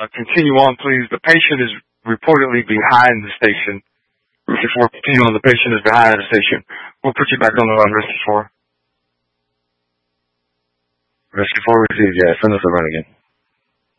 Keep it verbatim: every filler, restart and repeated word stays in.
Uh, continue on, please. The patient is reportedly behind the station. Before continue on, the patient is behind the station. We'll put you back on the line, Rescue four. Rescue four received, yeah. Send us a run again.